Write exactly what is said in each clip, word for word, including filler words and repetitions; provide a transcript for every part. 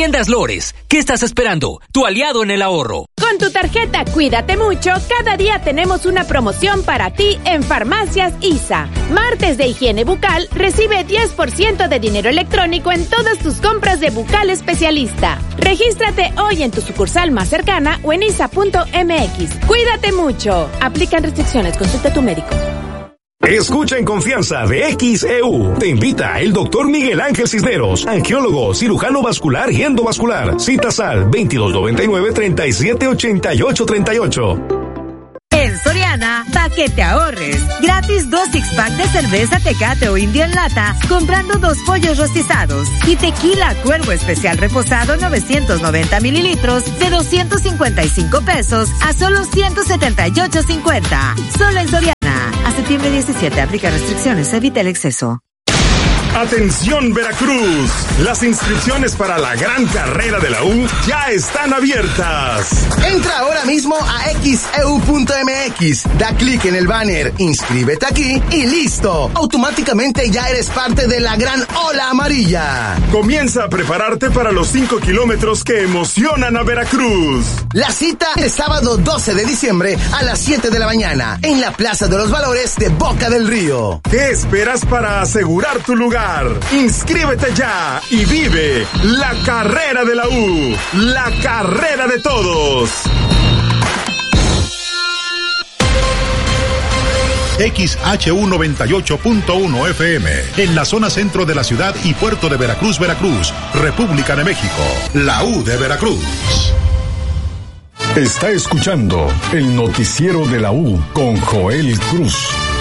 Tiendas Lores, ¿qué estás esperando? Tu aliado en el ahorro. Con tu tarjeta Cuídate Mucho, cada día tenemos una promoción para ti en Farmacias I S A. Martes de higiene bucal, recibe diez por ciento de dinero electrónico en todas tus compras de Bucal Especialista. Regístrate hoy en tu sucursal más cercana o en isa punto eme equis. Cuídate mucho. Aplican restricciones. Consulta a tu médico. Escucha en confianza de X E U. Te invita el doctor Miguel Ángel Cisneros, angiólogo, cirujano vascular y endovascular. Citas al veintidós noventa y nueve, treinta y siete ochenta y ocho treinta y ocho. En Soriana, pa' que te ahorres. Gratis dos six-pack de cerveza Tecate o India en lata, comprando dos pollos rostizados. Y tequila Cuervo Especial Reposado novecientos noventa mililitros de doscientos cincuenta y cinco pesos a solo ciento setenta y ocho cincuenta. Solo en Soriana. A septiembre diecisiete, aplica restricciones, evita el exceso. Atención Veracruz, las inscripciones para la gran carrera de la U ya están abiertas. Entra ahora mismo a equis e u punto eme equis, da clic en el banner, inscríbete aquí y listo. Automáticamente ya eres parte de la gran ola amarilla. Comienza a prepararte para los cinco kilómetros que emocionan a Veracruz. La cita el sábado doce de diciembre a las siete de la mañana en la Plaza de los Valores de Boca del Río. ¿Qué esperas para asegurar tu lugar? Inscríbete ya y vive la carrera de la U, la carrera de todos. X H U noventa y ocho punto uno F M, en la zona centro de la ciudad y puerto de Veracruz, Veracruz, República de México, la U de Veracruz. Está escuchando el noticiero de la U con Joel Cruz.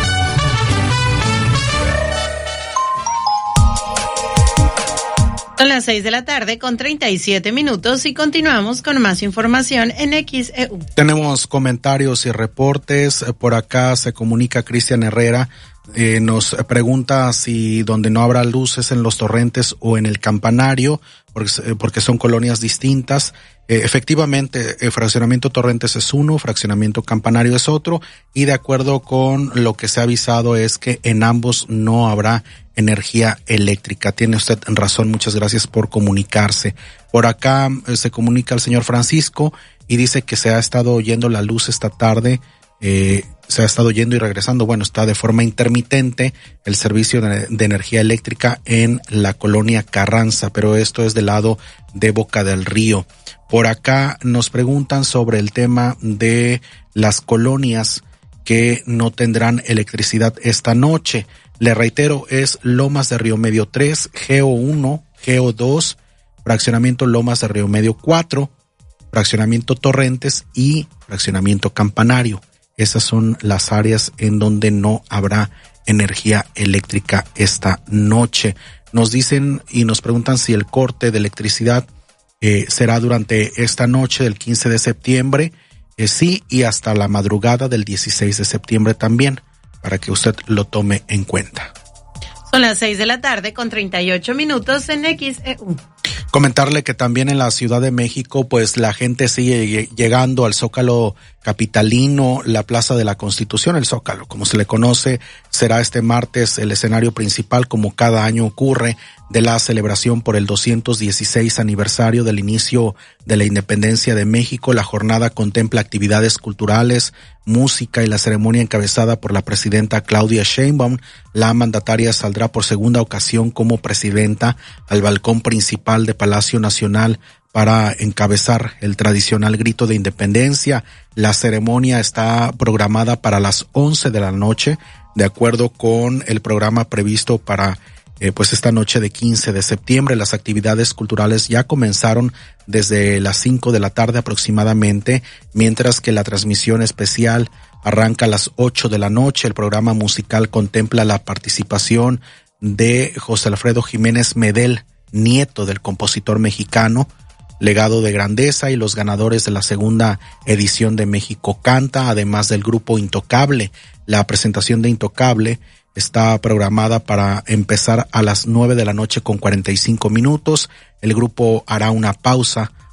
Son las seis de la tarde con treinta y siete minutos y continuamos con más información en X E U. Tenemos comentarios y reportes. Por acá se comunica Cristian Herrera. Eh, nos pregunta si donde no habrá luces en los Torrentes o en el Campanario, porque, porque son colonias distintas. Eh, efectivamente, el fraccionamiento Torrentes es uno, fraccionamiento Campanario es otro, y de acuerdo con lo que se ha avisado es que en ambos no habrá energía eléctrica. Tiene usted razón, muchas gracias por comunicarse. Por acá eh, se comunica el señor Francisco y dice que se ha estado oyendo la luz esta tarde, eh, se ha estado yendo y regresando. Bueno, está de forma intermitente el servicio de, de energía eléctrica en la colonia Carranza, pero esto es del lado de Boca del Río. Por acá nos preguntan sobre el tema de las colonias que no tendrán electricidad esta noche. Le reitero, es Lomas de Río Medio tres, Geo uno, Geo dos, fraccionamiento Lomas de Río Medio cuatro, fraccionamiento Torrentes y fraccionamiento Campanario. Esas son las áreas en donde no habrá energía eléctrica esta noche. Nos dicen y nos preguntan si el corte de electricidad eh, será durante esta noche del quince de septiembre, eh, sí, y hasta la madrugada del dieciséis de septiembre también, para que usted lo tome en cuenta. Son las seis de la tarde con treinta y ocho minutos en X E U. Comentarle que también en la Ciudad de México, pues la gente sigue llegando al Zócalo capitalino, la Plaza de la Constitución, el Zócalo, como se le conoce, será este martes el escenario principal, como cada año ocurre, de la celebración por el doscientos dieciséis aniversario del inicio de la independencia de México. La jornada contempla actividades culturales, música y la ceremonia encabezada por la presidenta Claudia Sheinbaum. La mandataria saldrá por segunda ocasión como presidenta al balcón principal de Palacio Nacional para encabezar el tradicional grito de independencia. La ceremonia está programada para las once de la noche, de acuerdo con el programa previsto para eh, pues esta noche de quince de septiembre. Las actividades culturales ya comenzaron desde las cinco de la tarde aproximadamente, mientras que la transmisión especial arranca a las ocho de la noche. El programa musical contempla la participación de José Alfredo Jiménez Medel, nieto del compositor mexicano, legado de grandeza, y los ganadores de la segunda edición de México Canta, además del grupo Intocable. La presentación de Intocable está programada para empezar a las nueve de la noche con cuarenta y cinco minutos. El grupo hará una pausa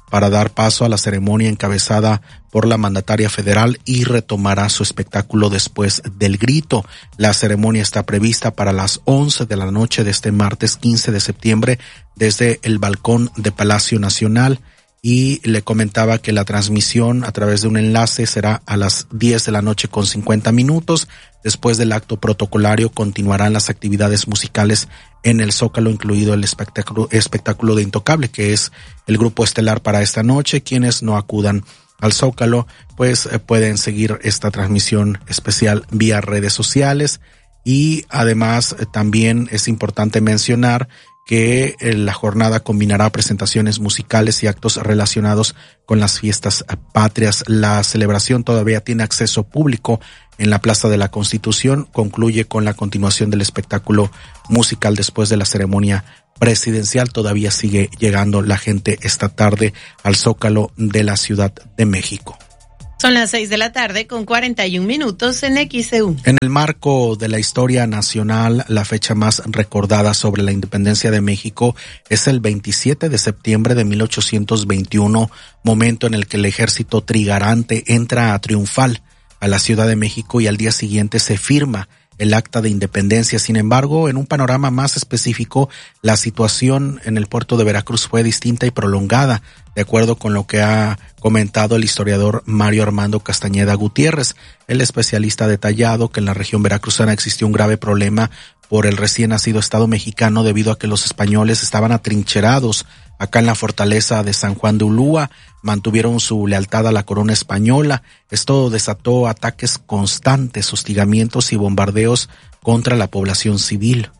para dar paso a la ceremonia encabezada por la mandataria federal y retomará su espectáculo después del grito. La ceremonia está prevista para las once de la noche de este martes quince de septiembre desde el balcón de Palacio Nacional, y le comentaba que la transmisión a través de un enlace será a las diez de la noche con cincuenta minutos. Después del acto protocolario continuarán las actividades musicales en el Zócalo, incluido el espectáculo, espectáculo de Intocable, que es el grupo estelar para esta noche. Quienes no acudan al Zócalo, pues eh, pueden seguir esta transmisión especial vía redes sociales. Y además eh, también es importante mencionar que eh, la jornada combinará presentaciones musicales y actos relacionados con las fiestas patrias. La celebración todavía tiene acceso público en la Plaza de la Constitución. Concluye con la continuación del espectáculo musical después de la ceremonia presidencial. Todavía sigue llegando la gente esta tarde al Zócalo de la Ciudad de México. Son las seis de la tarde con cuarenta y un minutos en X E U. En el marco de la historia nacional, la fecha más recordada sobre la independencia de México es el veintisiete de septiembre de mil ochocientos veintiuno, momento en el que el ejército trigarante entra a triunfal a la Ciudad de México y al día siguiente se firma el acta de independencia. Sin embargo, en un panorama más específico, la situación en el puerto de Veracruz fue distinta y prolongada, de acuerdo con lo que ha comentado el historiador Mario Armando Castañeda Gutiérrez. El especialista ha detallado que en la región veracruzana existió un grave problema por el recién nacido Estado mexicano debido a que los españoles estaban atrincherados acá en la fortaleza de San Juan de Ulúa, mantuvieron su lealtad a la corona española. Esto desató ataques constantes, hostigamientos y bombardeos contra la población civil.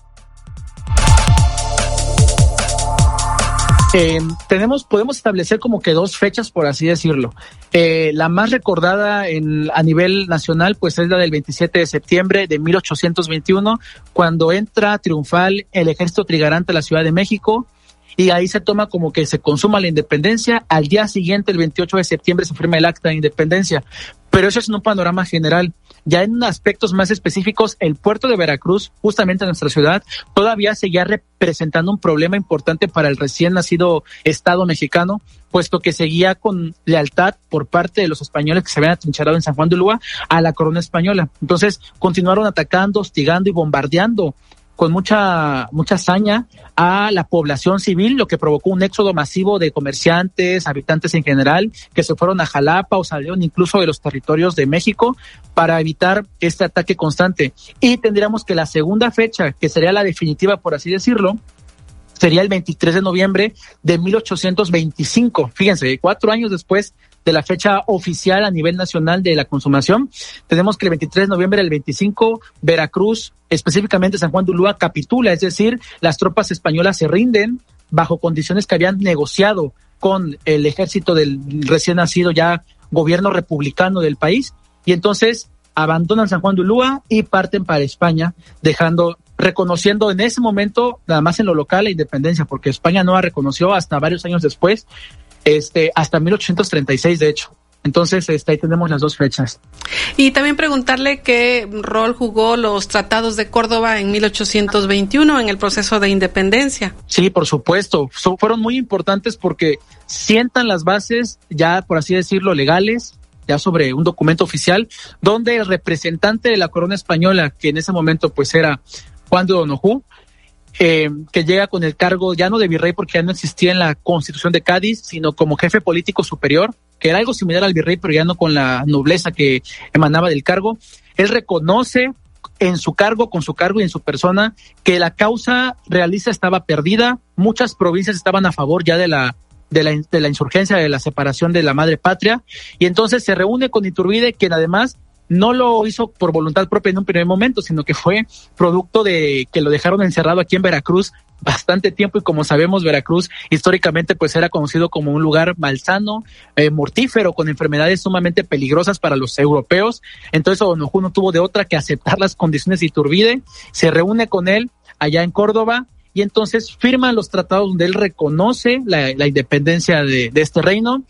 Eh, tenemos, podemos establecer como que dos fechas, por así decirlo. Eh, la más recordada en, a nivel nacional, pues es la del veintisiete de septiembre de mil ochocientos veintiuno, cuando entra triunfal el ejército trigarante a la Ciudad de México, y ahí se toma como que se consuma la independencia. Al día siguiente, el veintiocho de septiembre, se firma el acta de independencia. Pero eso es en un panorama general. Ya en aspectos más específicos, el puerto de Veracruz, justamente en nuestra ciudad, todavía seguía representando un problema importante para el recién nacido Estado mexicano, puesto que seguía con lealtad por parte de los españoles que se habían atrincherado en San Juan de Ulúa a la corona española. Entonces continuaron atacando, hostigando y bombardeando con mucha mucha hazaña a la población civil, lo que provocó un éxodo masivo de comerciantes, habitantes en general, que se fueron a Jalapa o salieron incluso de los territorios de México para evitar este ataque constante. Y tendríamos que la segunda fecha, que sería la definitiva, por así decirlo, sería el veintitrés de noviembre de mil ochocientos veinticinco. Fíjense, cuatro años después de la fecha oficial a nivel nacional de la consumación, tenemos que el veintitrés de noviembre del veinticinco, Veracruz, específicamente San Juan de Ulúa, capitula, es decir, las tropas españolas se rinden bajo condiciones que habían negociado con el ejército del recién nacido ya gobierno republicano del país, y entonces abandonan San Juan de Ulúa y parten para España, dejando, reconociendo en ese momento, nada más en lo local, la independencia, porque España no la reconoció hasta varios años después, este, hasta mil ochocientos treinta y seis, de hecho. Entonces, este, ahí tenemos las dos fechas. Y también preguntarle qué rol jugó los tratados de Córdoba en mil ochocientos veintiuno en el proceso de independencia. Sí, por supuesto. So, fueron muy importantes porque sientan las bases, ya por así decirlo, legales, ya sobre un documento oficial, donde el representante de la corona española, que en ese momento pues era Juan de Donojú, Eh, que llega con el cargo ya no de virrey, porque ya no existía en la Constitución de Cádiz, sino como jefe político superior, que era algo similar al virrey, pero ya no con la nobleza que emanaba del cargo. Él reconoce en su cargo, con su cargo y en su persona, que la causa realista estaba perdida. Muchas provincias estaban a favor ya de la de la, de la insurgencia, de la separación de la madre patria, y entonces se reúne con Iturbide, quien además no lo hizo por voluntad propia en un primer momento, sino que fue producto de que lo dejaron encerrado aquí en Veracruz bastante tiempo, y como sabemos, Veracruz históricamente pues era conocido como un lugar malsano, eh, mortífero, con enfermedades sumamente peligrosas para los europeos. Entonces Donojú no tuvo de otra que aceptar las condiciones de Iturbide, se reúne con él allá en Córdoba, y entonces firma los tratados donde él reconoce la, la independencia de, de este reino,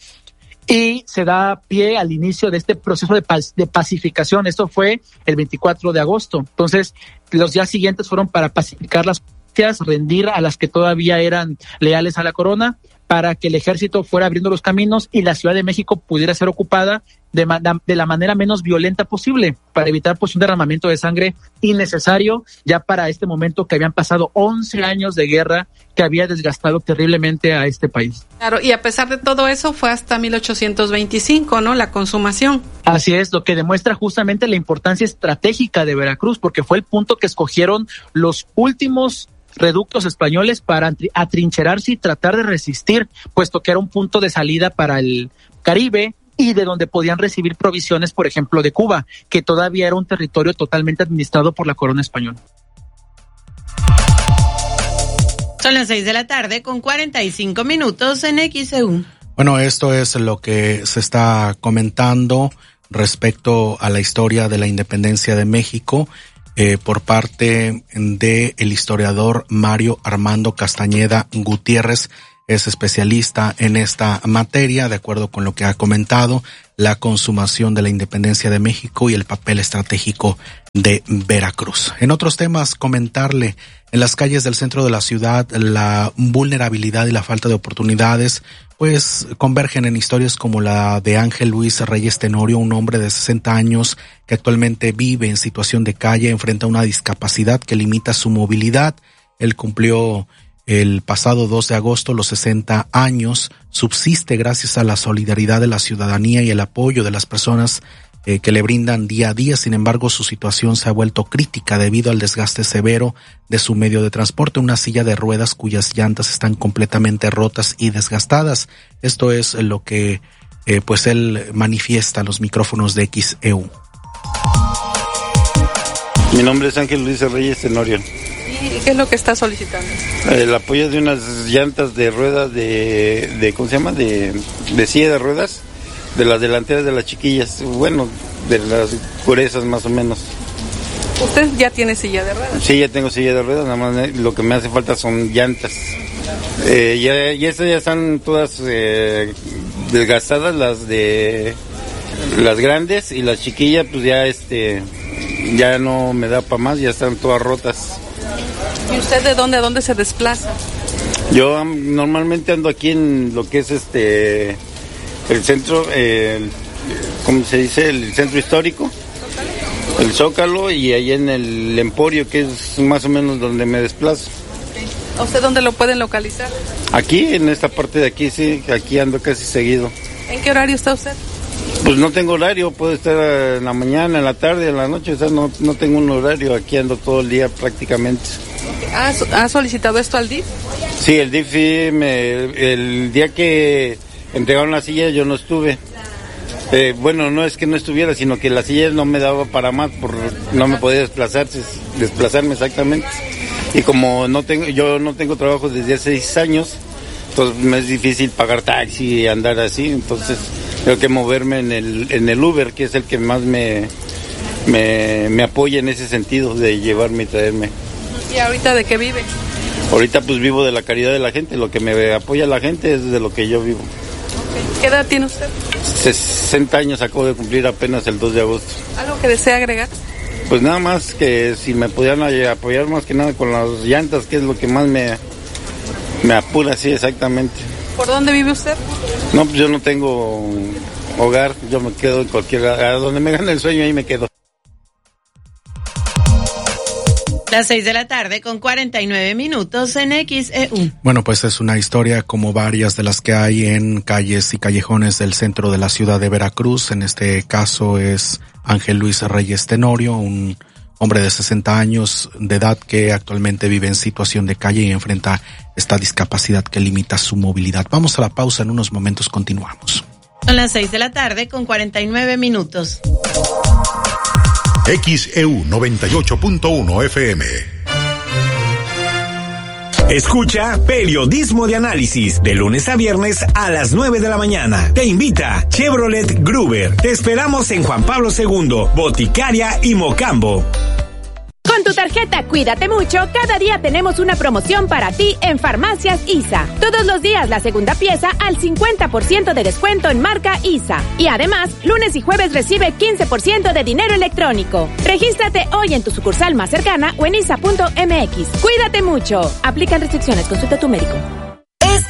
y se da pie al inicio de este proceso de, paz, de pacificación. Esto fue el veinticuatro de agosto. Entonces, los días siguientes fueron para pacificar las provincias, rendir a las que todavía eran leales a la corona, para que el ejército fuera abriendo los caminos y la Ciudad de México pudiera ser ocupada de, de la manera menos violenta posible, para evitar pues un derramamiento de sangre innecesario ya para este momento que habían pasado once años de guerra que había desgastado terriblemente a este país. Claro, y a pesar de todo eso fue hasta mil ochocientos veinticinco, ¿no? La consumación. Así es, lo que demuestra justamente la importancia estratégica de Veracruz, porque fue el punto que escogieron los últimos reductos españoles para atrincherarse y tratar de resistir, puesto que era un punto de salida para el Caribe y de donde podían recibir provisiones, por ejemplo, de Cuba, que todavía era un territorio totalmente administrado por la corona española. Son las seis de la tarde con cuarenta y cinco minutos en X E U. Bueno, esto es lo que se está comentando respecto a la historia de la independencia de México. Eh, por parte de el historiador Mario Armando Castañeda Gutiérrez, es especialista en esta materia. De acuerdo con lo que ha comentado, la consumación de la independencia de México y el papel estratégico de Veracruz. En otros temas, comentarle, en las calles del centro de la ciudad, la vulnerabilidad y la falta de oportunidades pues convergen en historias como la de Ángel Luis Reyes Tenorio, un hombre de sesenta años que actualmente vive en situación de calle, enfrenta una discapacidad que limita su movilidad. Él cumplió el pasado dos de agosto los sesenta años, subsiste gracias a la solidaridad de la ciudadanía y el apoyo de las personas eh, que le brindan día a día. Sin embargo, su situación se ha vuelto crítica debido al desgaste severo de su medio de transporte, una silla de ruedas cuyas llantas están completamente rotas y desgastadas. Esto es lo que eh, pues él manifiesta a los micrófonos de X E U. Mi nombre es Ángel Luis Reyes Tenorio. ¿Y qué es lo que está solicitando? El apoyo de unas llantas de ruedas de, de ¿cómo se llama? De, de silla de ruedas, de las delanteras de las chiquillas, bueno, de las gruesas más o menos. ¿Usted ya tiene silla de ruedas? Sí, ya tengo silla de ruedas, nada más lo que me hace falta son llantas. Eh, ya, ya estas ya están todas eh, desgastadas, las de las grandes, y las chiquillas pues ya este ya no me da para más, ya están todas rotas. ¿Y usted de dónde a dónde se desplaza? Yo um, normalmente ando aquí en lo que es este el centro, eh, el, ¿cómo se dice? El centro histórico, el Zócalo, y ahí en el Emporio, que es más o menos donde me desplazo. ¿A usted dónde lo pueden localizar? Aquí, en esta parte de aquí, sí, aquí ando casi seguido. ¿En qué horario está usted? Pues no tengo horario, puedo estar en la mañana, en la tarde, en la noche, o sea, no, no tengo un horario, aquí ando todo el día prácticamente. ¿Ha, ¿ha solicitado esto al D I F? Sí, el D I F, me, el día que entregaron la silla yo no estuve. Eh, bueno, no es que no estuviera, sino que la silla no me daba para más, por, no me podía desplazarse, desplazarme exactamente. Y como no tengo, yo no tengo trabajo desde hace seis años, entonces me es difícil pagar taxi y andar así, entonces tengo que moverme en el en el Uber, que es el que más me, me, me apoya en ese sentido de llevarme y traerme. ¿Y ahorita de qué vive? Ahorita pues vivo de la caridad de la gente, lo que me apoya la gente es de lo que yo vivo. Okay. ¿Qué edad tiene usted? sesenta años, acabo de cumplir apenas el dos de agosto. ¿Algo que desea agregar? Pues nada más que si me pudieran apoyar más que nada con las llantas, que es lo que más me, me apura, sí, exactamente. ¿Por dónde vive usted? No, pues yo no tengo hogar, yo me quedo en cualquier lugar, a donde me gane el sueño ahí me quedo. Las seis de la tarde con cuarenta y nueve minutos en X E U. Bueno, pues es una historia como varias de las que hay en calles y callejones del centro de la ciudad de Veracruz. En este caso es Ángel Luis Reyes Tenorio, un hombre de sesenta años de edad que actualmente vive en situación de calle y enfrenta esta discapacidad que limita su movilidad. Vamos a la pausa, en unos momentos continuamos. Son las seis de la tarde con cuarenta y nueve minutos. X E U noventa y ocho punto uno F M. Escucha Periodismo de Análisis de lunes a viernes a las nueve de la mañana. Te invita Chevrolet Gruber. Te esperamos en Juan Pablo segundo, Boticaria y Mocambo. Con tu tarjeta Cuídate Mucho, cada día tenemos una promoción para ti en Farmacias I S A. Todos los días la segunda pieza al cincuenta por ciento de descuento en marca I S A. Y además, lunes y jueves recibe quince por ciento de dinero electrónico. Regístrate hoy en tu sucursal más cercana o en isa punto m x. Cuídate Mucho. Aplican restricciones, consulta a tu médico.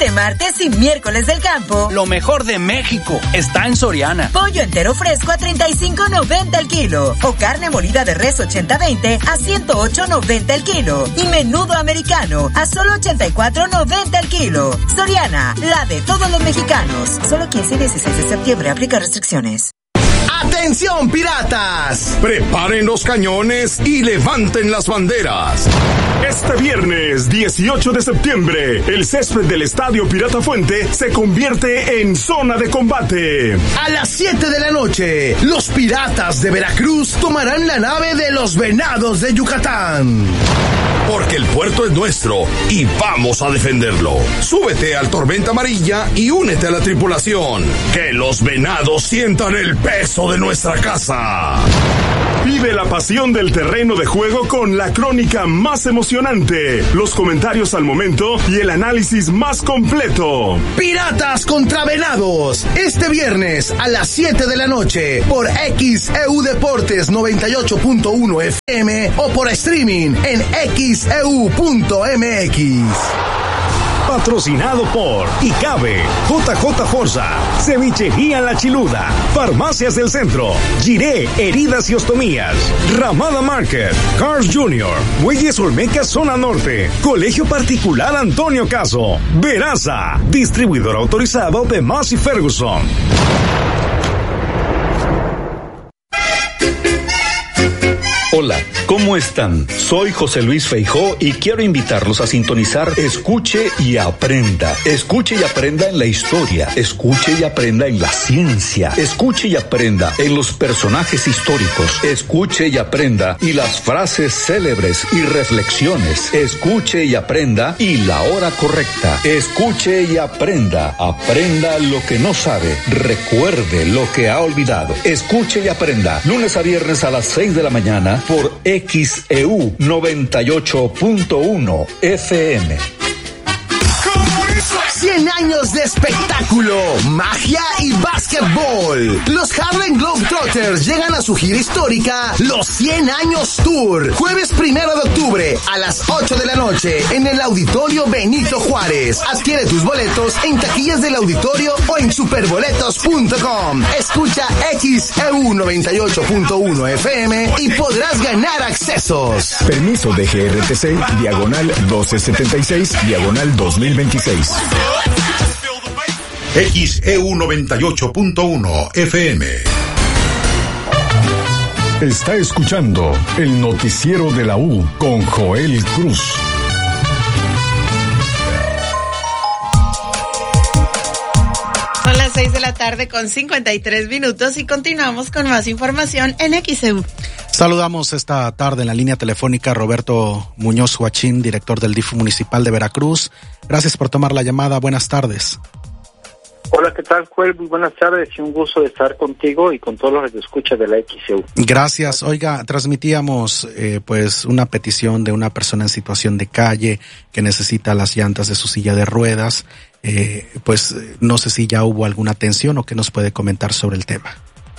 Este martes y miércoles del campo, lo mejor de México está en Soriana. Pollo entero fresco a treinta y cinco noventa el kilo. O carne molida de res ochenta veinte a ciento ocho noventa el kilo. Y menudo americano a solo ochenta y cuatro noventa el kilo. Soriana, la de todos los mexicanos. Solo quince y dieciséis de septiembre. Aplica restricciones. ¡Atención, piratas! Preparen los cañones y levanten las banderas. Este viernes dieciocho de septiembre, el césped del Estadio Pirata Fuente se convierte en zona de combate. A las siete de la noche, los piratas de Veracruz tomarán la nave de los Venados de Yucatán. Porque el puerto es nuestro y vamos a defenderlo. Súbete al Tormenta Amarilla y únete a la tripulación. Que los Venados sientan el peso de nuestra casa. Vive la pasión del terreno de juego con la crónica más emocionante, los comentarios al momento y el análisis más completo. Piratas contra Venados, este viernes a las siete de la noche por X E U Deportes noventa y ocho punto uno F M o por streaming en x e u punto m x. Patrocinado por Icabe, J J Forza, Cevichería La Chiluda, Farmacias del Centro, Giré, Heridas y Ostomías, Ramada Market, Cars Junior, Muelles Olmeca Zona Norte, Colegio Particular Antonio Caso, Veraza, distribuidor autorizado de Massey Ferguson. Hola, ¿cómo están? Soy José Luis Feijó y quiero invitarlos a sintonizar Escuche y Aprenda. Escuche y aprenda en la historia, escuche y aprenda en la ciencia, escuche y aprenda en los personajes históricos, escuche y aprenda y las frases célebres y reflexiones, escuche y aprenda y la hora correcta, escuche y aprenda, aprenda lo que no sabe, recuerde lo que ha olvidado, escuche y aprenda, lunes a viernes a las seis de la mañana por X E U noventa y ocho punto uno F M. cien años de espectáculo, magia y básquetbol. Los Harlem Globetrotters llegan a su gira histórica Los cien años Tour. Jueves primero de octubre a las ocho de la noche en el Auditorio Benito Juárez. Adquiere tus boletos en taquillas del auditorio o en superboletos punto com. Escucha X E U noventa y ocho punto uno F M y podrás ganar accesos. Permiso de G R T C, diagonal doce setenta y seis, diagonal dos mil veintiséis. X E U noventa y ocho punto uno F M. Está escuchando el noticiero de la U con Joel Cruz. Son las seis de la tarde con cincuenta y tres minutos y continuamos con más información en X E U. Saludamos esta tarde en la línea telefónica a Roberto Muñoz Huachín, director del D I F municipal de Veracruz. Gracias por tomar la llamada. Buenas tardes. Hola, ¿qué tal, Joel? Muy buenas tardes y un gusto de estar contigo y con todos los que escuchan de la X E U. Gracias. Oiga, transmitíamos eh, pues una petición de una persona en situación de calle que necesita las llantas de su silla de ruedas. Eh, pues no sé si ya hubo alguna atención o qué nos puede comentar sobre el tema.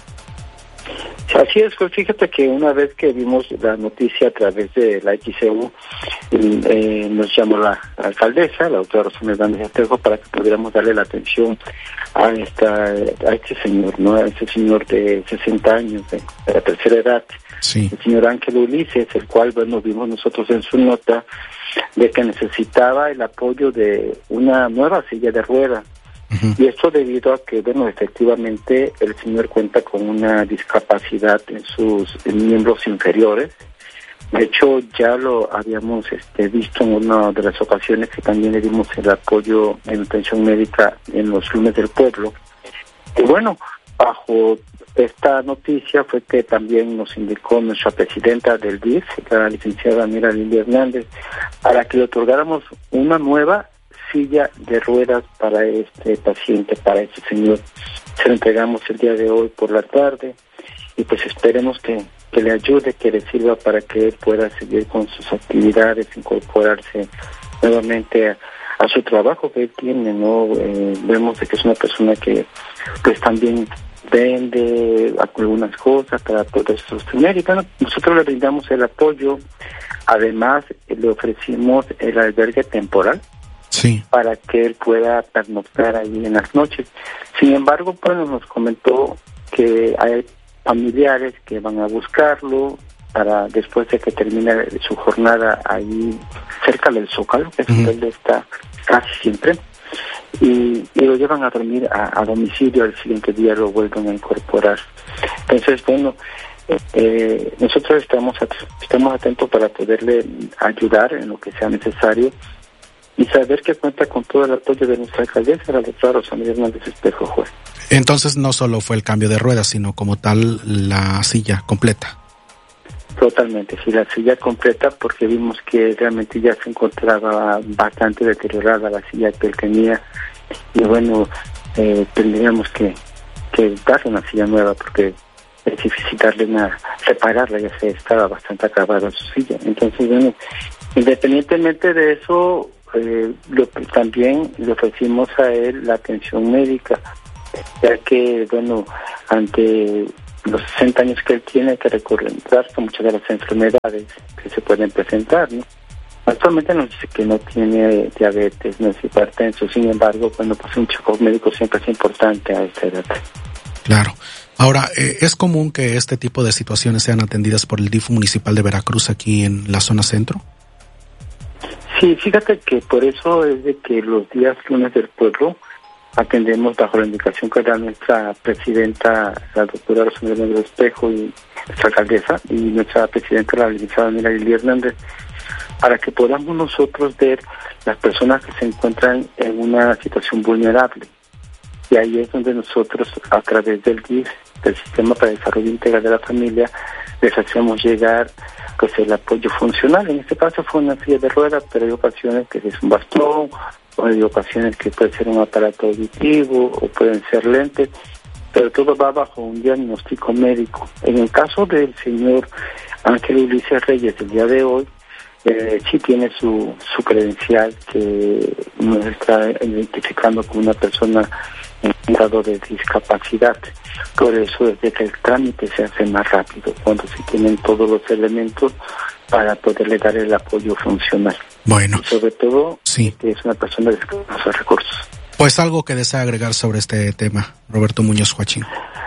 Así es, pues fíjate que una vez que vimos la noticia a través de la X E U, eh, nos llamó la alcaldesa, la doctora Rosa Hernández Espejo, para que pudiéramos darle la atención a esta a este señor, ¿no? A este señor de sesenta años, de, de la tercera edad, sí. El señor Ángel Ulises, el cual, bueno, vimos nosotros en su nota de que necesitaba el apoyo de una nueva silla de ruedas. Y esto debido a que, bueno, efectivamente el señor cuenta con una discapacidad en sus miembros inferiores. De hecho, ya lo habíamos este, visto en una de las ocasiones que también le dimos el apoyo en atención médica en los lunes del pueblo. Y bueno, bajo esta noticia fue que también nos indicó nuestra presidenta del D I F, la licenciada Mira Lili Hernández, para que le otorgáramos una nueva silla de ruedas para este paciente, para este señor. Se lo entregamos el día de hoy por la tarde y pues esperemos que, que le ayude, que le sirva para que él pueda seguir con sus actividades, incorporarse nuevamente a, a su trabajo que él tiene, ¿no? Eh, vemos de que es una persona que pues también vende algunas cosas para poder sostener y bueno, nosotros le brindamos el apoyo, además le ofrecimos el albergue temporal sí. para que él pueda pernoctar ahí en las noches. Sin embargo, bueno, nos comentó que hay familiares que van a buscarlo para después de que termine su jornada ahí cerca del Zócalo, que es uh-huh. donde él está casi siempre, y, y lo llevan a dormir a, a domicilio, al siguiente día lo vuelven a incorporar. Entonces, bueno, eh, nosotros estamos at- estamos atentos para poderle ayudar en lo que sea necesario y saber que cuenta con todo el apoyo de nuestra alcaldesa, la doctora Rosamira Hernández Espejo, juez. Entonces no solo fue el cambio de ruedas, sino como tal la silla completa. Totalmente, sí, la silla completa, porque vimos que realmente ya se encontraba bastante deteriorada la silla que él tenía, y bueno, eh, tendríamos que, que darle una silla nueva, porque es difícil darle una, repararla, ya se estaba bastante acabada su silla. Entonces, bueno, independientemente de eso, eh, lo, también le ofrecimos a él la atención médica, ya que, bueno, ante los sesenta años que él tiene, que recurrir a muchas de las enfermedades que se pueden presentar, ¿no? Actualmente nos dice que no tiene diabetes, no es hipertenso, sin embargo, bueno, pues un check-up médico siempre es importante a esta edad. Claro. Ahora, eh, ¿es común que este tipo de situaciones sean atendidas por el D I F municipal de Veracruz aquí en la zona centro? Sí, fíjate que por eso es de que los días lunes del pueblo atendemos bajo la indicación que da nuestra presidenta, la doctora Rosamira Hernández Espejo, y nuestra alcaldesa, y nuestra presidenta, la licenciada Daniela Lili Hernández, para que podamos nosotros ver las personas que se encuentran en una situación vulnerable. Y ahí es donde nosotros, a través del D I F, del Sistema para el Desarrollo Integral de la Familia, les hacemos llegar pues el apoyo funcional. En este caso fue una silla de ruedas, pero hay ocasiones que es un bastón, o hay ocasiones que puede ser un aparato auditivo, o pueden ser lentes, pero todo va bajo un diagnóstico médico. En el caso del señor Ángel Ulises Reyes, el día de hoy, eh, sí tiene su, su credencial, que nos está identificando como una persona en grado de discapacidad. Por eso es de que el trámite se hace más rápido, cuando se tienen todos los elementos para poderle dar el apoyo funcional. Bueno. Y sobre todo, sí, que es una persona de escasos recursos. Pues algo que desea agregar sobre este tema, Roberto Muñoz Huachín.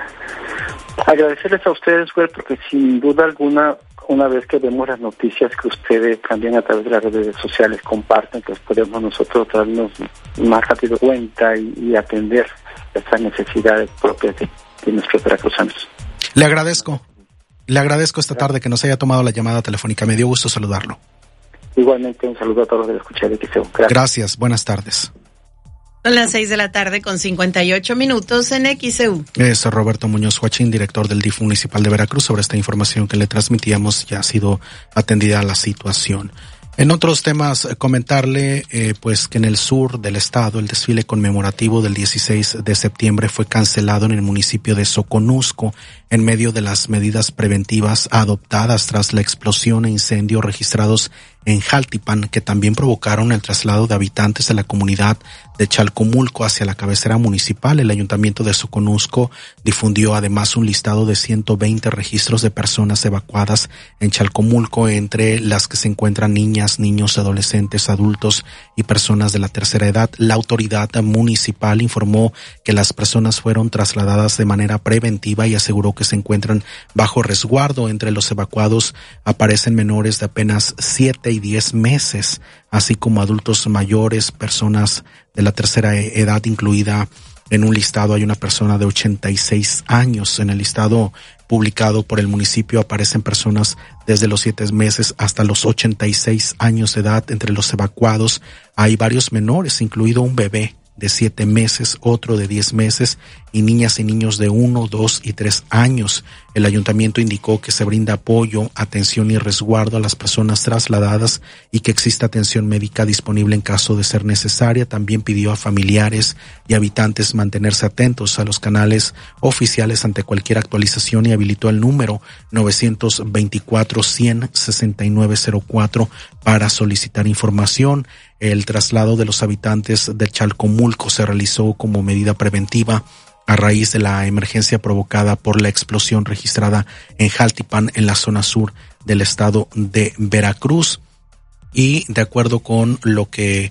Agradecerles a ustedes, güey, porque sin duda alguna, una vez que vemos las noticias que ustedes también a través de las redes sociales comparten, pues podemos nosotros darnos más rápido cuenta y, y atender estas necesidades propias de, de nuestros veracruzanos. Le agradezco, le agradezco esta tarde que nos haya tomado la llamada telefónica. Me dio gusto saludarlo. Igualmente, un saludo a todos los de la escucha de X E U. Gracias. Gracias, buenas tardes. Son las seis de la tarde con cincuenta y ocho minutos en X E U. Es Roberto Muñoz Huachín, director del D I F municipal de Veracruz. Sobre esta información que le transmitíamos, ya ha sido atendida la situación. En otros temas, comentarle eh, pues que en el sur del estado el desfile conmemorativo del dieciséis de septiembre fue cancelado en el municipio de Soconusco en medio de las medidas preventivas adoptadas tras la explosión e incendio registrados en Jaltipan, que también provocaron el traslado de habitantes de la comunidad de Chalcomulco hacia la cabecera municipal. El ayuntamiento de Soconusco difundió además un listado de ciento veinte registros de personas evacuadas en Chalcomulco, entre las que se encuentran niñas, niños, adolescentes, adultos y personas de la tercera edad. La autoridad municipal informó que las personas fueron trasladadas de manera preventiva y aseguró que se encuentran bajo resguardo. Entre los evacuados aparecen menores de apenas siete y diez meses, así como adultos mayores, personas de la tercera edad incluida. En un listado hay una persona de ochenta y seis años. En el listado publicado por el municipio aparecen personas desde los siete meses hasta los ochenta y seis años de edad. Entre los evacuados hay varios menores, incluido un bebé de siete meses, otro de diez meses y niñas y niños de uno, dos y tres años. El ayuntamiento indicó que se brinda apoyo, atención y resguardo a las personas trasladadas y que existe atención médica disponible en caso de ser necesaria. También pidió a familiares y habitantes mantenerse atentos a los canales oficiales ante cualquier actualización y habilitó el número nueve dos cuatro, cien, sesenta y nueve cero cuatro para solicitar información. El traslado de los habitantes de Chalcomulco se realizó como medida preventiva a raíz de la emergencia provocada por la explosión registrada en Jaltipan, en la zona sur del estado de Veracruz. Y de acuerdo con lo que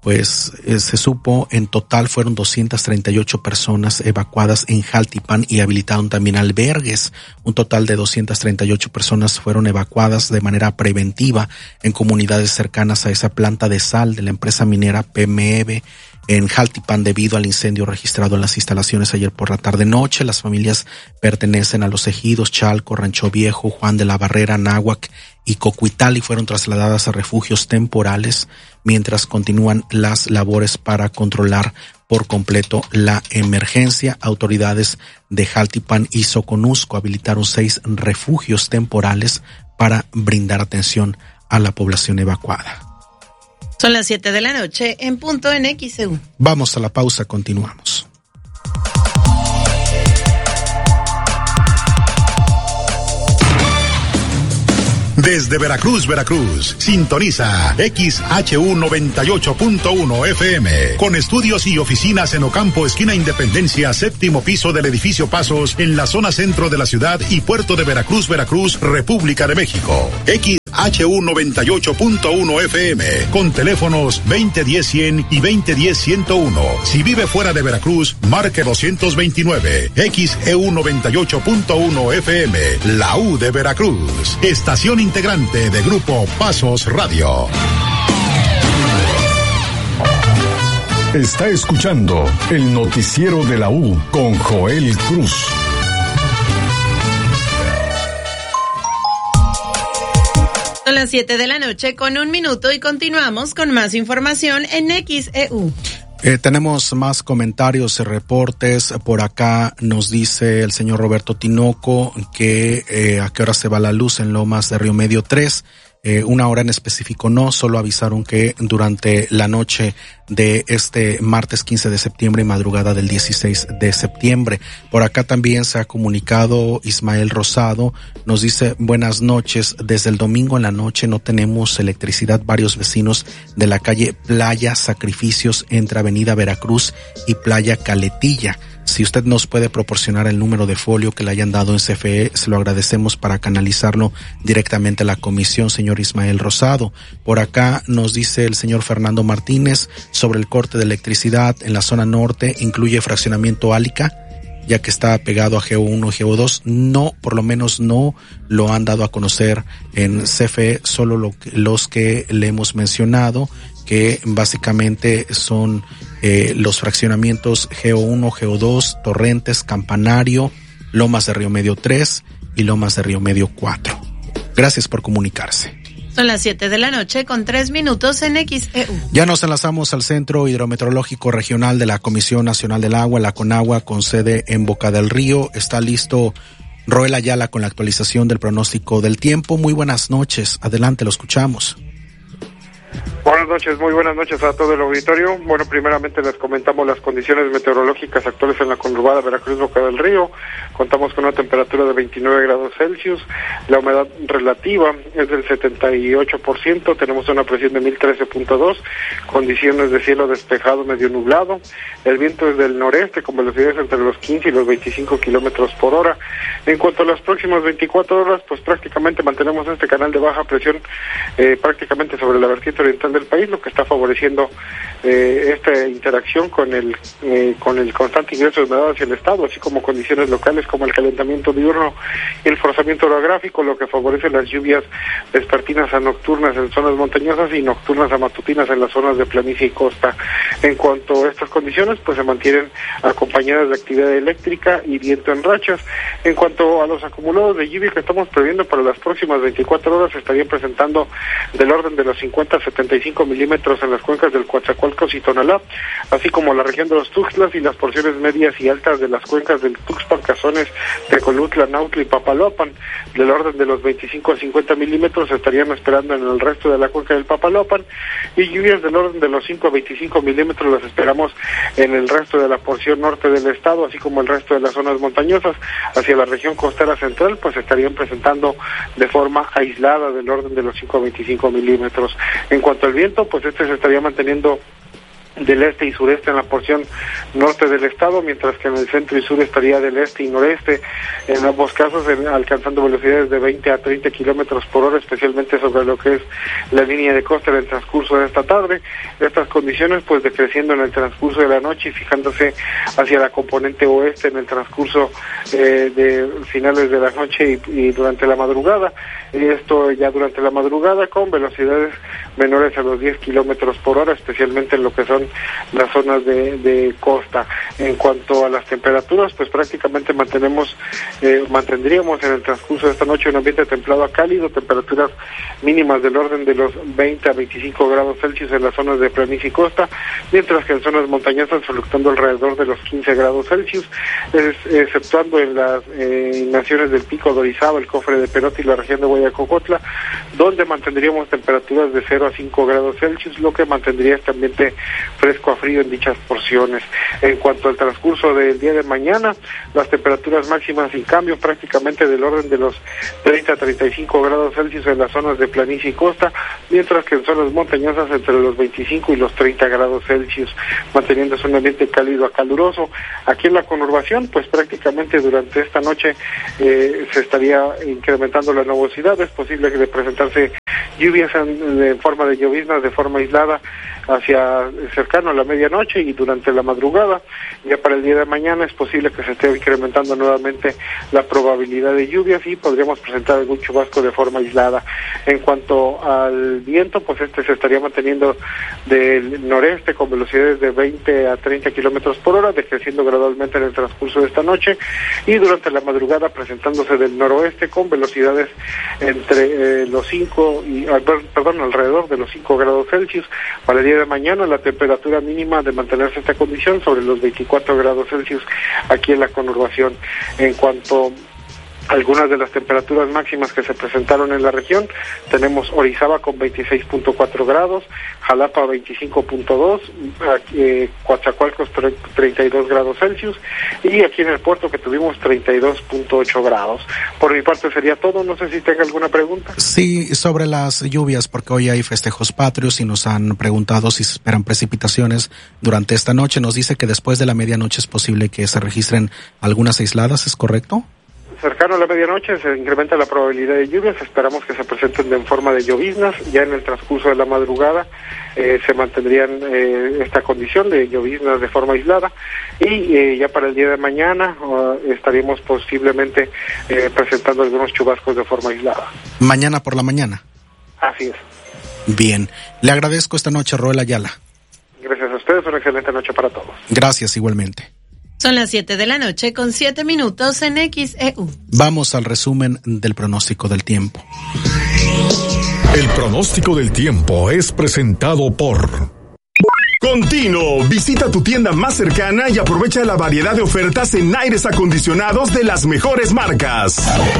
pues eh, se supo en total fueron doscientas treinta y ocho personas evacuadas en Jaltipan y habilitaron también albergues. Un total de doscientas treinta y ocho personas fueron evacuadas de manera preventiva en comunidades cercanas a esa planta de sal de la empresa minera P M E B en Jaltipan debido al incendio registrado en las instalaciones ayer por la tarde-noche. Las familias pertenecen a los ejidos Chalco, Rancho Viejo, Juan de la Barrera, Náhuac y Cocuital y fueron trasladadas a refugios temporales mientras continúan las labores para controlar por completo la emergencia. Autoridades de Jaltipan y Soconusco habilitaron seis refugios temporales para brindar atención a la población evacuada. Son las siete de la noche en punto en X E U. Vamos a la pausa, continuamos. Desde Veracruz, Veracruz, sintoniza X H U noventa y ocho punto uno F M, con estudios y oficinas en Ocampo, esquina Independencia, séptimo piso del edificio Pasos, en la zona centro de la ciudad y puerto de Veracruz, Veracruz, República de México. X H U noventa y ocho punto uno F M, con teléfonos veinte diez cien y veinte diez ciento uno. Si vive fuera de Veracruz, marque doscientos veintinueve. X E U noventa y ocho punto uno F M, la U de Veracruz. Estación integrante de Grupo Pasos Radio. Está escuchando el noticiero de la U con Joel Cruz. Son las siete de la noche con un minuto y continuamos con más información en X E U. Eh, tenemos más comentarios y reportes. Por acá nos dice el señor Roberto Tinoco que eh, a qué hora se va la luz en Lomas de Río Medio tres. Eh, una hora en específico no, solo avisaron que durante la noche de este martes quince de septiembre y madrugada del dieciséis de septiembre. Por acá también se ha comunicado Ismael Rosado, nos dice buenas noches, desde el domingo en la noche no tenemos electricidad, varios vecinos de la calle Playa Sacrificios entre Avenida Veracruz y Playa Caletilla. Si usted nos puede proporcionar el número de folio que le hayan dado en C F E, se lo agradecemos para canalizarlo directamente a la comisión, señor Ismael Rosado. Por acá nos dice el señor Fernando Martínez sobre el corte de electricidad en la zona norte, incluye fraccionamiento Álica, ya que está pegado a G O uno y G O dos. No, por lo menos no lo han dado a conocer en C F E, solo lo, los que le hemos mencionado, que básicamente son eh, los fraccionamientos G O uno, G O dos, Torrentes, Campanario, Lomas de Río Medio tres y Lomas de Río Medio cuatro. Gracias por comunicarse. Son las siete de la noche con tres minutos en X E U. Ya nos enlazamos al Centro Hidrometeorológico Regional de la Comisión Nacional del Agua, la CONAGUA, con sede en Boca del Río. Está listo Roel Ayala con la actualización del pronóstico del tiempo. Muy buenas noches, adelante, lo escuchamos. Buenas noches, muy buenas noches a todo el auditorio. Bueno, primeramente les comentamos las condiciones meteorológicas actuales en la conurbada Veracruz, Boca del Río. Contamos con una temperatura de veintinueve grados Celsius, la humedad relativa es del setenta y ocho por ciento, tenemos una presión de mil trece punto dos, condiciones de cielo despejado medio nublado, el viento es del noreste con velocidades entre los quince y los veinticinco kilómetros por hora. En cuanto a las próximas veinticuatro horas, pues prácticamente mantenemos este canal de baja presión eh, prácticamente sobre la vertiente oriental del país, lo que está favoreciendo eh, esta interacción con el eh, con el constante ingreso de humedad hacia el estado, así como condiciones locales como el calentamiento diurno y el forzamiento orográfico, lo que favorece las lluvias vespertinas a nocturnas en zonas montañosas y nocturnas a matutinas en las zonas de planicie y costa. En cuanto a estas condiciones, pues se mantienen acompañadas de actividad eléctrica y viento en rachas. En cuanto a los acumulados de lluvia que estamos previendo para las próximas veinticuatro horas, se estarían presentando del orden de los cincuenta a setenta y cinco milímetros en las cuencas del Coatzacoalcos y Tonalá, así como la región de los Tuxtlas y las porciones medias y altas de las cuencas del Tuxpan, Cazones, Tecolutla, Nautla y Papaloapan. Del orden de los veinticinco a cincuenta milímetros se estarían esperando en el resto de la cuenca del Papaloapan, y lluvias del orden de los cinco a veinticinco milímetros las esperamos en el resto de la porción norte del estado, así como el resto de las zonas montañosas. Hacia la región costera central, pues se estarían presentando de forma aislada del orden de los cinco a veinticinco milímetros. En cuanto al viento, pues este se estaría manteniendo del este y sureste en la porción norte del estado, mientras que en el centro y sur estaría del este y noreste, en ambos casos en, alcanzando velocidades de veinte a treinta kilómetros por hora, especialmente sobre lo que es la línea de costa en el transcurso de esta tarde. Estas condiciones pues decreciendo en el transcurso de la noche y fijándose hacia la componente oeste en el transcurso eh, de finales de la noche y, y durante la madrugada. Esto ya durante la madrugada con velocidades menores a los diez kilómetros por hora, especialmente en lo que son las zonas de, de costa. En cuanto a las temperaturas, pues prácticamente mantenemos, eh, mantendríamos en el transcurso de esta noche un ambiente templado a cálido, temperaturas mínimas del orden de los veinte a veinticinco grados Celsius en las zonas de planicie y costa, mientras que en zonas montañosas fluctuando alrededor de los quince grados Celsius, es, exceptuando en las eh, naciones del Pico de Orizaba, el Cofre de Perote y la región de Guayacocotla, donde mantendríamos temperaturas de cero a cinco grados Celsius, lo que mantendría este ambiente fresco a frío en dichas porciones. En cuanto al transcurso del día de mañana, las temperaturas máximas sin cambio prácticamente del orden de los treinta a treinta y cinco grados Celsius en las zonas de planicie y costa, mientras que en zonas montañosas entre los veinticinco y los treinta grados Celsius, manteniéndose un ambiente cálido a caluroso. Aquí en la conurbación, pues prácticamente durante esta noche eh, se estaría incrementando la nubosidad, es posible que de presentarse lluvias en, en forma de lloviznas de forma aislada hacia cercano a la medianoche y durante la madrugada. Ya para el día de mañana es posible que se esté incrementando nuevamente la probabilidad de lluvias y podríamos presentar algún chubasco de forma aislada. En cuanto al viento, pues este se estaría manteniendo del noreste con velocidades de veinte a treinta kilómetros por hora, decreciendo gradualmente en el transcurso de esta noche, y durante la madrugada presentándose del noroeste con velocidades entre eh, los cinco y, perdón, alrededor de los cinco grados Celsius. Para el día de mañana la temperatura mínima de mantenerse esta condición sobre los veinticuatro grados Celsius aquí en la conurbación. En cuanto algunas de las temperaturas máximas que se presentaron en la región, tenemos Orizaba con veintiséis punto cuatro grados, Jalapa veinticinco punto dos, eh, Coatzacoalcos treinta y dos grados Celsius, y aquí en el puerto que tuvimos treinta y dos punto ocho grados. Por mi parte sería todo, no sé si tenga alguna pregunta. Sí, sobre las lluvias, porque hoy hay festejos patrios y nos han preguntado si se esperan precipitaciones durante esta noche. Nos dice que después de la medianoche es posible que se registren algunas aisladas, ¿es correcto? Cercano a la medianoche se incrementa la probabilidad de lluvias, esperamos que se presenten en forma de lloviznas, ya en el transcurso de la madrugada eh, se mantendrían eh, esta condición de lloviznas de forma aislada, y eh, ya para el día de mañana uh, estaríamos posiblemente eh, presentando algunos chubascos de forma aislada. Mañana por la mañana. Así es. Bien, le agradezco esta noche, Roel Ayala. Gracias a ustedes, una excelente noche para todos. Gracias, igualmente. Son las siete de la noche con siete minutos en X E U. Vamos al resumen del pronóstico del tiempo. El pronóstico del tiempo es presentado por Continuo. Visita tu tienda más cercana y aprovecha la variedad de ofertas en aires acondicionados de las mejores marcas.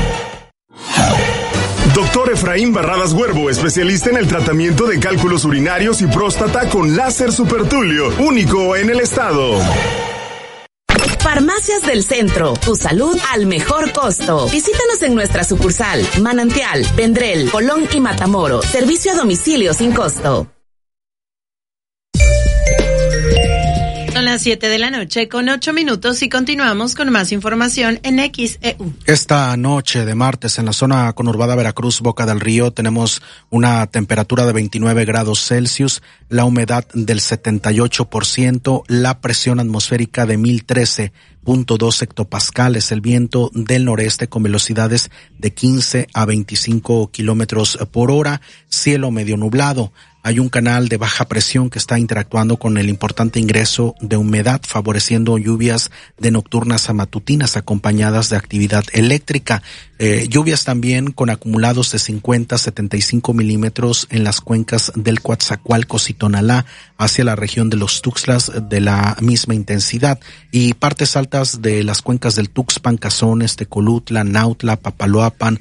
Doctor Efraín Barradas Huervo, especialista en el tratamiento de cálculos urinarios y próstata con láser supertulio, único en el estado. Farmacias del Centro, tu salud al mejor costo. Visítanos en nuestra sucursal, Manantial, Vendrell, Colón y Matamoros. Servicio a domicilio sin costo. Son las siete de la noche con ocho minutos y continuamos con más información en X E U. Esta noche de martes en la zona conurbada Veracruz, Boca del Río, tenemos una temperatura de veintinueve grados Celsius, la humedad del setenta y ocho por ciento, la presión atmosférica de mil trece punto dos hectopascales, el viento del noreste con velocidades de quince a veinticinco kilómetros por hora, cielo medio nublado. Hay un canal de baja presión que está interactuando con el importante ingreso de humedad, favoreciendo lluvias de nocturnas a matutinas acompañadas de actividad eléctrica. Eh, lluvias también con acumulados de cincuenta a setenta y cinco milímetros en las cuencas del Coatzacoalcos y Tonalá hacia la región de los Tuxtlas de la misma intensidad, y partes altas de las cuencas del Tuxpan, Cazones, Tecolutla, Nautla, Papaloapan,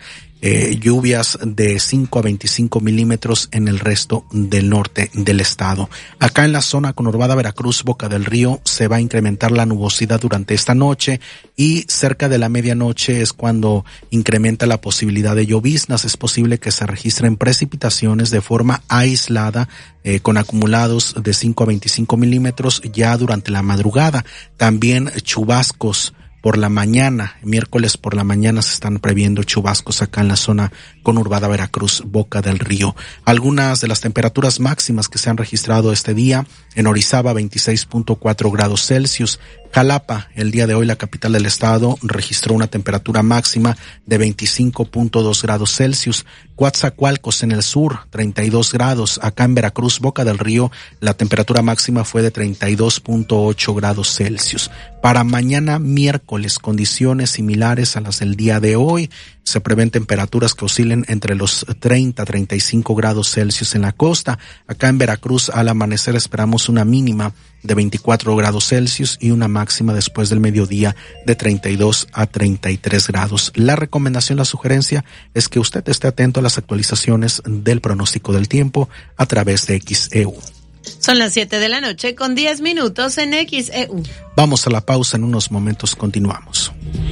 eh, lluvias de cinco a veinticinco milímetros en el resto del norte del estado. Acá en la zona conurbada Veracruz, Boca del Río, se va a incrementar la nubosidad durante esta noche y cerca de la medianoche es cuando incrementa la posibilidad de lloviznas. Es posible que se registren precipitaciones de forma aislada eh, con acumulados de cinco a veinticinco milímetros ya durante la madrugada. También chubascos por la mañana, miércoles por la mañana se están previendo chubascos acá en la zona conurbada Veracruz, Boca del Río. Algunas de las temperaturas máximas que se han registrado este día: en Orizaba veintiséis punto cuatro grados Celsius, Jalapa, el día de hoy la capital del estado, registró una temperatura máxima de veinticinco punto dos grados Celsius, Coatzacoalcos en el sur, treinta y dos grados, acá en Veracruz, Boca del Río, la temperatura máxima fue de treinta y dos punto ocho grados Celsius. Para mañana miércoles, condiciones similares a las del día de hoy. Se prevén temperaturas que oscilen entre los treinta a treinta y cinco grados Celsius en la costa. Acá en Veracruz, al amanecer esperamos una mínima de veinticuatro grados Celsius y una máxima después del mediodía de treinta y dos a treinta y tres grados. La recomendación, la sugerencia es que usted esté atento a las actualizaciones del pronóstico del tiempo a través de X E U. Son las siete de la noche con diez minutos en X E U. Vamos a la pausa, en unos momentos continuamos.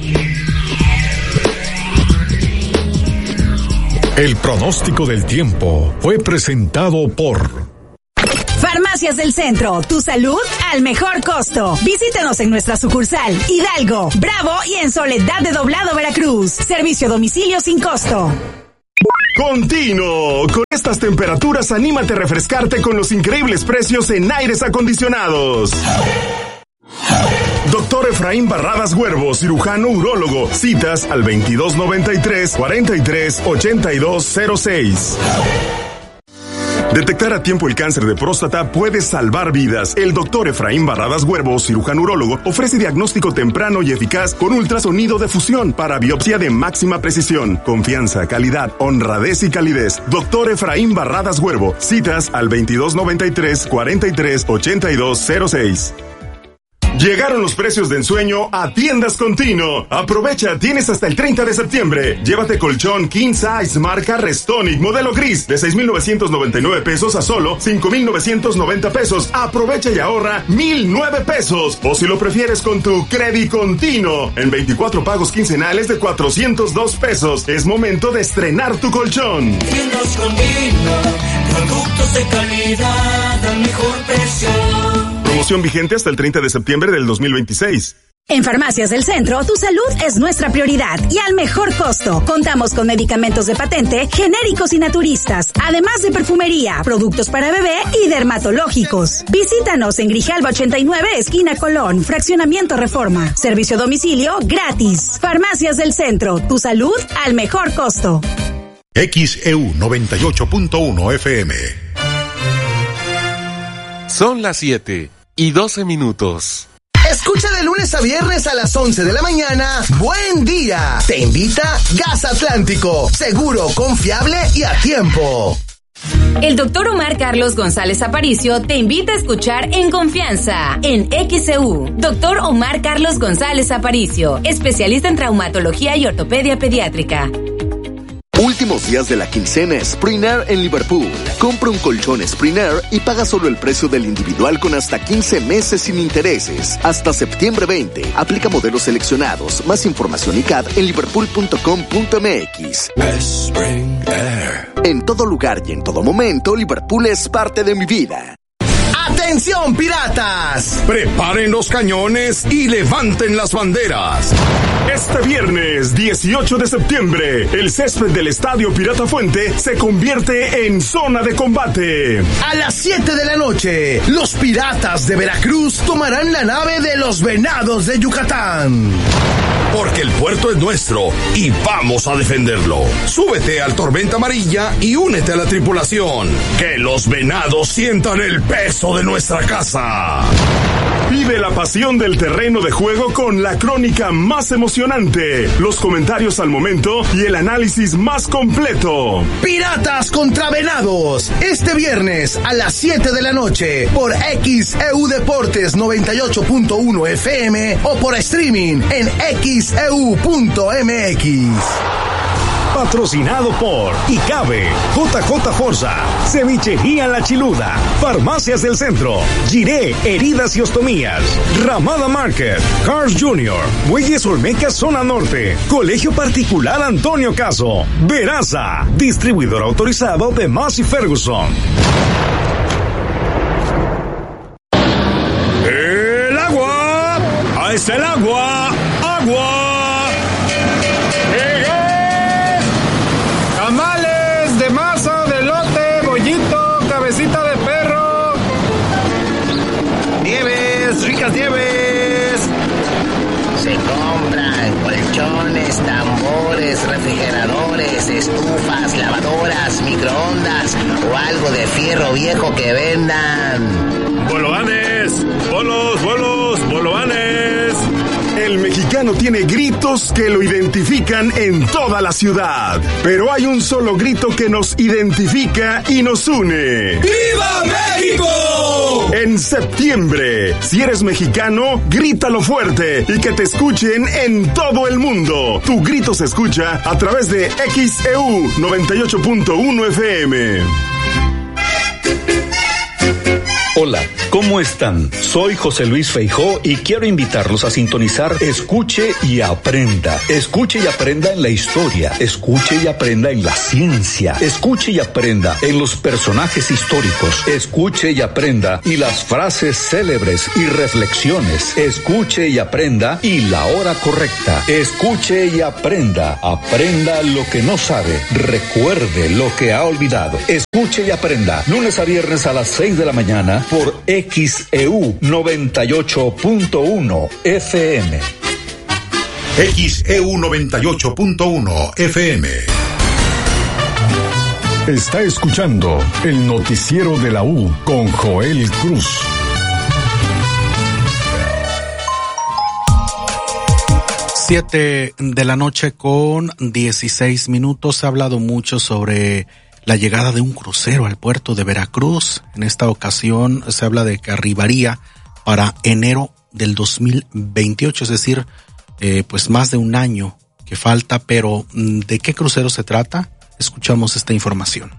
El pronóstico del tiempo fue presentado por Farmacias del Centro, tu salud al mejor costo. Visítanos en nuestra sucursal Hidalgo, Bravo y en Soledad de Doblado, Veracruz. Servicio a domicilio sin costo. Continuo. Con estas temperaturas, anímate a refrescarte con los increíbles precios en aires acondicionados. Doctor Efraín Barradas Huervo, cirujano urólogo. Citas al veintidós noventa y tres, cuarenta y tres, ochenta y dos cero seis. Detectar a tiempo el cáncer de próstata puede salvar vidas. El doctor Efraín Barradas Huervo, cirujano urólogo, ofrece diagnóstico temprano y eficaz con ultrasonido de fusión para biopsia de máxima precisión. Confianza, calidad, honradez y calidez. Doctor Efraín Barradas Huervo. Citas al veintidós noventa y tres, cuarenta y tres, ochenta y dos cero seis. Llegaron los precios de ensueño a Tiendas Continuo. Aprovecha, tienes hasta el treinta de septiembre. Llévate colchón King Size marca Restonic modelo gris de seis mil novecientos noventa y nueve pesos a solo cinco mil novecientos noventa pesos. Aprovecha y ahorra mil nueve pesos. O si lo prefieres con tu Credit Continuo en veinticuatro pagos quincenales de cuatrocientos dos pesos. Es momento de estrenar tu colchón. Tiendas Continuo, productos de calidad al mejor precio. Promoción vigente hasta el treinta de septiembre del dos mil veintiséis. En Farmacias del Centro, tu salud es nuestra prioridad y al mejor costo. Contamos con medicamentos de patente, genéricos y naturistas, además de perfumería, productos para bebé y dermatológicos. Visítanos en Grijalba ochenta y nueve, esquina Colón, Fraccionamiento Reforma. Servicio a domicilio gratis. Farmacias del Centro, tu salud al mejor costo. X E U noventa y ocho punto uno F M. Son las siete y doce minutos. Escucha de lunes a viernes a las once de la mañana. Buen día. Te invita Gas Atlántico. Seguro, confiable y a tiempo. El doctor Omar Carlos González Aparicio te invita a escuchar En Confianza en X E U. Doctor Omar Carlos González Aparicio, especialista en traumatología y ortopedia pediátrica. Últimos días de la quincena Sprinair en Liverpool. Compra un colchón Sprinair y paga solo el precio del individual con hasta quince meses sin intereses. Hasta septiembre veinte. Aplica modelos seleccionados. Más información y C A D en liverpool punto com punto m x. Sprinair. En todo lugar y en todo momento, Liverpool es parte de mi vida. ¡Atención, piratas! Preparen los cañones y levanten las banderas. Este viernes dieciocho de septiembre, el césped del Estadio Pirata Fuente se convierte en zona de combate. A las siete de la noche, los piratas de Veracruz tomarán la nave de los Venados de Yucatán. Porque el puerto es nuestro y vamos a defenderlo. Súbete al Tormenta Amarilla y únete a la tripulación. Que los Venados sientan el peso de nuestra casa. Vive la pasión del terreno de juego con la crónica más emocionante, los comentarios al momento y el análisis más completo. Piratas contra Venados, este viernes a las siete de la noche por X E U Deportes noventa y ocho punto uno F M o por streaming en x e u punto m x. Patrocinado por ICABE, J J Forza, Cevichería La Chiluda, Farmacias del Centro, Giré, Heridas y Ostomías, Ramada Market, Cars Junior, Muelles Olmeca Zona Norte, Colegio Particular Antonio Caso, Veraza, distribuidor autorizado de Massey Ferguson. ¡El agua! ¡Ahí está el agua! ¡Agua! ¡Llegué! Tamales de masa, de elote, bollito, cabecita de perro. Nieves, ricas nieves. Se compran colchones, tambores, refrigeradores, estufas, lavadoras, microondas o algo de fierro viejo que vendan. ¡Bolovanes! ¡Bolos, bolos, bolovanes! El mexicano tiene gritos que lo identifican en toda la ciudad, pero hay un solo grito que nos identifica y nos une. ¡Viva México! En septiembre, si eres mexicano, grítalo fuerte y que te escuchen en todo el mundo. Tu grito se escucha a través de X E U noventa y ocho punto uno F M. Hola, ¿cómo están? Soy José Luis Feijó y quiero invitarlos a sintonizar Escuche y Aprenda. Escuche y aprenda en la historia, escuche y aprenda en la ciencia, escuche y aprenda en los personajes históricos, escuche y aprenda y las frases célebres y reflexiones, escuche y aprenda y la hora correcta, escuche y aprenda, aprenda lo que no sabe, recuerde lo que ha olvidado, escuche y aprenda, lunes a viernes a las seis de la mañana por X E U noventa y ocho punto uno F M. X E U noventa y ocho punto uno F M. Está escuchando el noticiero de la U con Joel Cruz. Siete de la noche con dieciséis minutos. Se ha hablado mucho sobre la llegada de un crucero al puerto de Veracruz. En esta ocasión se habla de que arribaría para enero del dos mil veintiocho, es decir, eh, pues más de un año que falta. Pero ¿de qué crucero se trata? Escuchamos esta información.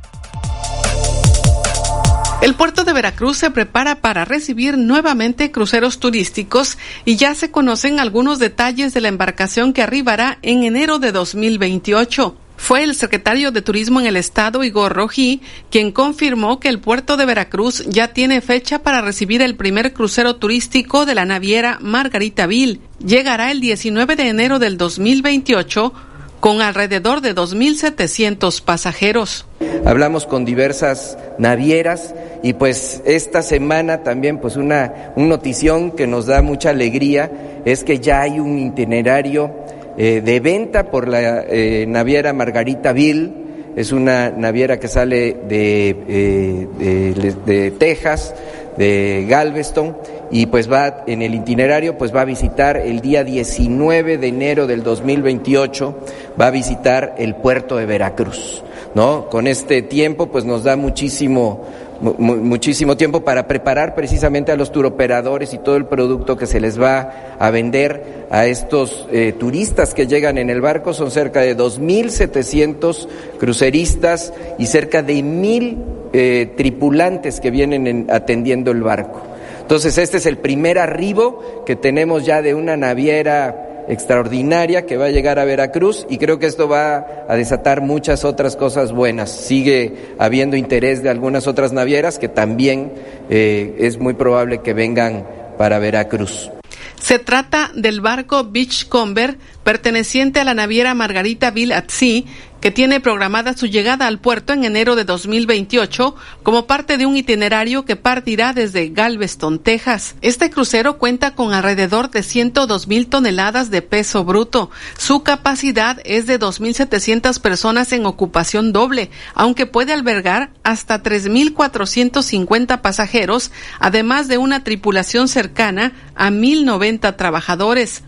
El puerto de Veracruz se prepara para recibir nuevamente cruceros turísticos y ya se conocen algunos detalles de la embarcación que arribará en enero de dos mil veintiocho. Fue el secretario de Turismo en el estado, Igor Rojí, quien confirmó que el puerto de Veracruz ya tiene fecha para recibir el primer crucero turístico de la naviera Margaritaville. Llegará el diecinueve de enero del dos mil veintiocho con alrededor de dos mil setecientos pasajeros. Hablamos con diversas navieras y pues esta semana también pues una un notición que nos da mucha alegría es que ya hay un itinerario Eh, de venta por la eh, naviera Margaritaville. Es una naviera que sale de, eh, de, de Texas, de Galveston, y pues va en el itinerario, pues va a visitar el día diecinueve de enero del dos mil veintiocho, va a visitar el puerto de Veracruz, ¿no? Con este tiempo pues nos da muchísimo muchísimo tiempo para preparar precisamente a los turoperadores y todo el producto que se les va a vender a estos eh, turistas que llegan en el barco. Son cerca de dos mil setecientos cruceristas y cerca de mil eh, tripulantes que vienen en, atendiendo el barco. Entonces este es el primer arribo que tenemos ya de una naviera extraordinaria que va a llegar a Veracruz, y creo que esto va a desatar muchas otras cosas buenas. Sigue habiendo interés de algunas otras navieras que también eh, es muy probable que vengan para Veracruz. Se trata del barco Beachcomber, perteneciente a la naviera Margaritaville at Sea, que tiene programada su llegada al puerto en enero de dos mil veintiocho como parte de un itinerario que partirá desde Galveston, Texas. Este crucero cuenta con alrededor de ciento dos mil toneladas de peso bruto. Su capacidad es de dos mil setecientas personas en ocupación doble, aunque puede albergar hasta tres mil cuatrocientos cincuenta pasajeros, además de una tripulación cercana a mil noventa trabajadores.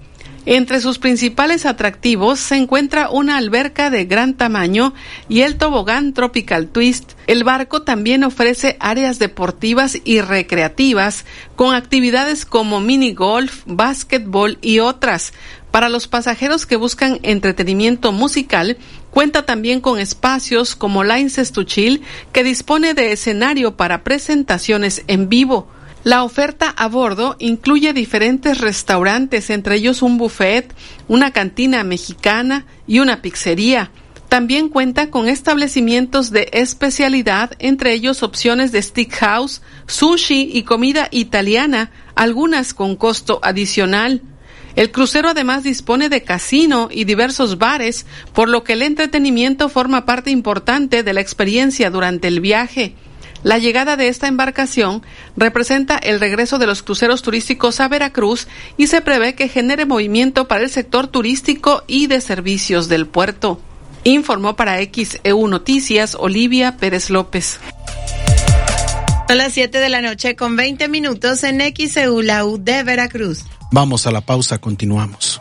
Entre sus principales atractivos se encuentra una alberca de gran tamaño y el tobogán Tropical Twist. El barco también ofrece áreas deportivas y recreativas con actividades como mini golf, básquetbol y otras. Para los pasajeros que buscan entretenimiento musical, cuenta también con espacios como License to Chill, que dispone de escenario para presentaciones en vivo. La oferta a bordo incluye diferentes restaurantes, entre ellos un buffet, una cantina mexicana y una pizzería. También cuenta con establecimientos de especialidad, entre ellos opciones de steakhouse, sushi y comida italiana, algunas con costo adicional. El crucero además dispone de casino y diversos bares, por lo que el entretenimiento forma parte importante de la experiencia durante el viaje. La llegada de esta embarcación representa el regreso de los cruceros turísticos a Veracruz y se prevé que genere movimiento para el sector turístico y de servicios del puerto. Informó para X E U Noticias Olivia Pérez López. Son las siete de la noche con veinte minutos en X E U, la U de Veracruz. Vamos a la pausa, continuamos.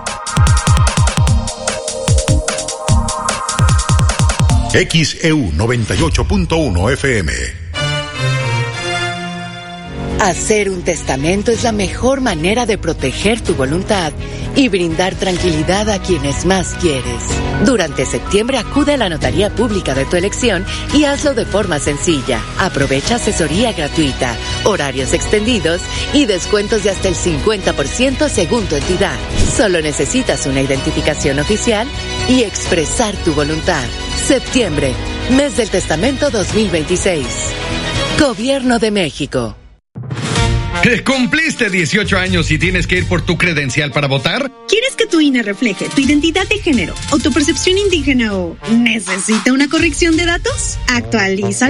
X E U noventa y ocho punto uno F M. Hacer un testamento es la mejor manera de proteger tu voluntad y brindar tranquilidad a quienes más quieres. Durante septiembre acude a la notaría pública de tu elección y hazlo de forma sencilla. Aprovecha asesoría gratuita, horarios extendidos y descuentos de hasta el cincuenta por ciento según tu entidad. Solo necesitas una identificación oficial y expresar tu voluntad. Septiembre, mes del testamento dos mil veintiséis. Gobierno de México. ¿Cumpliste dieciocho años y tienes que ir por tu credencial para votar? ¿Quieres que tu I N E refleje tu identidad de género o tu percepción indígena o necesita una corrección de datos? Actualiza